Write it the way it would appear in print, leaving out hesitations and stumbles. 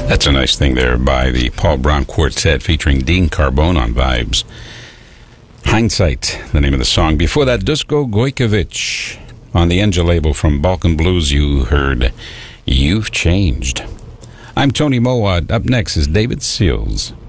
That's a nice thing there by the Paul Brown Quartet featuring Dean Carbone on Vibes. Hindsight, the name of the song. Before that, Dusko Gojkovic. On the Angel label from Balkan Blues, you heard You've Changed. I'm Tony Mowat. Up next is David Seals.